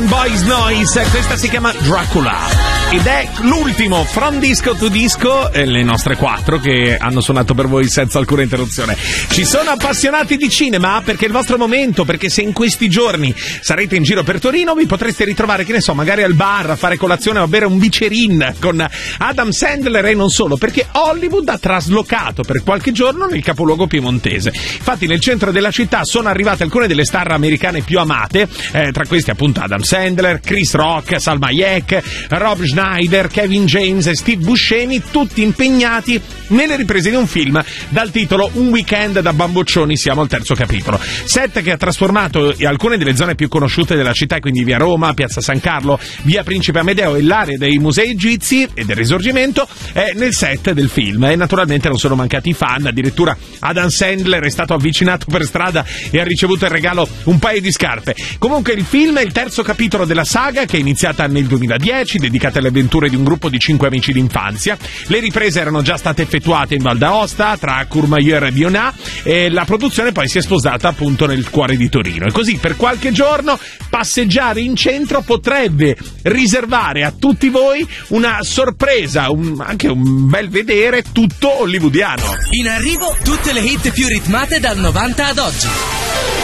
and Boys Noise, questa si chiama Dracula ed è l'ultimo From Disco to Disco, le nostre 4 che hanno suonato per voi senza alcuna interruzione. Ci sono appassionati di cinema perché è il vostro momento, perché se in questi giorni sarete in giro per Torino vi potreste ritrovare, che ne so, magari al bar a fare colazione o a bere un bicerin con Adam Sandler e non solo, perché Hollywood ha traslocato per qualche giorno nel capoluogo piemontese. Infatti nel centro della città sono arrivate alcune delle star americane più amate, tra questi appunto Adam Sandler, Chris Rock, Salma Hayek, Rob Schneider, Kevin James e Steve Buscemi, tutti impegnati nelle riprese di un film dal titolo Un weekend da bamboccioni, siamo al terzo capitolo. Set che ha trasformato alcune delle zone più conosciute della città, quindi via Roma, piazza San Carlo, via Principe Amedeo e l'area dei musei egizi e del Risorgimento nel set del film. E naturalmente non sono mancati i fan, addirittura Adam Sandler è stato avvicinato per strada e ha ricevuto in regalo un paio di scarpe. Comunque il film è il terzo capitolo della saga, che è iniziata nel 2010, dedicata alle avventure di un gruppo di 5 amici d'infanzia. Le riprese erano già state effettuate in Val d'Aosta, tra Courmayeur e Vionà, e la produzione poi si è sposata appunto nel cuore di Torino. E così per qualche giorno passeggiare in centro potrebbe riservare a tutti voi una sorpresa, anche un bel vedere tutto hollywoodiano. In arrivo tutte le hit più ritmate dal 90 ad oggi.